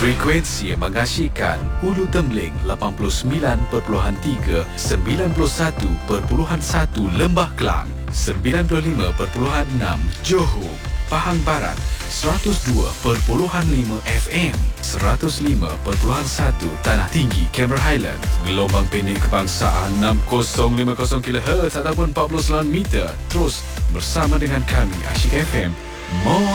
Frekuensi yang mengasyikkan Ulu Tembeling 89.3, 91.1 Lembah Kelang, 95.6 Johor, Pahang Barat, 102.5 FM, 105.1 Tanah Tinggi, Cameron Highland, gelombang pendek kebangsaan 6050 kHz ataupun 49 meter. Terus bersama dengan kami Asyik FM. More